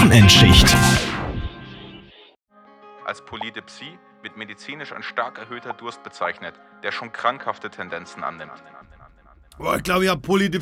Wochenendschicht. Als Polydipsie wird medizinisch ein stark erhöhter Durst bezeichnet, der schon krankhafte Tendenzen annimmt. Boah, ich glaube, ich habe Polydipsie.